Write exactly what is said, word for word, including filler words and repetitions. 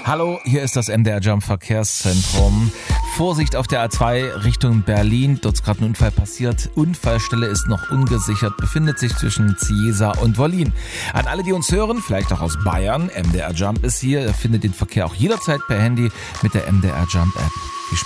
Hallo, hier ist das M D R Jump Verkehrszentrum. Vorsicht auf der A zwei Richtung Berlin. Dort ist gerade ein Unfall passiert. Unfallstelle ist noch ungesichert, befindet sich zwischen Ziesa und Wollin. An alle, die uns hören, vielleicht auch aus Bayern, M D R Jump ist hier. Ihr findet den Verkehr auch jederzeit per Handy mit der M D R Jump App.